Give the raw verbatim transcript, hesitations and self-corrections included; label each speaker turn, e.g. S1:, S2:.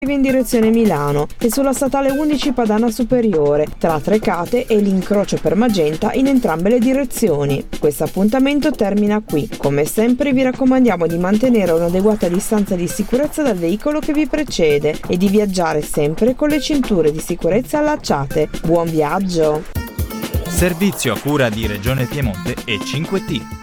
S1: in direzione Milano e sulla statale undici Padana Superiore, tra Trecate e l'incrocio per Magenta in entrambe le direzioni. Questo appuntamento termina qui. Come sempre vi raccomandiamo di mantenere un'adeguata distanza di sicurezza dal veicolo che vi precede e di viaggiare sempre con le cinture di sicurezza allacciate. Buon viaggio!
S2: Servizio a cura di Regione Piemonte e cinque T.